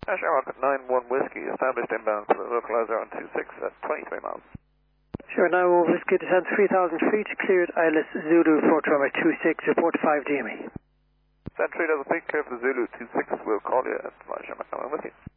Shamrock at 9-1 Whiskey, established inbound for the localizer on 26 at 23 miles. Sure, now Whiskey descends 3,000 feet, cleared ILS Zulu, Fort runway 26, report 5 DME. Sentry does a peak, clear for Zulu 26, we'll call you at Shamrock 9-1 Whiskey.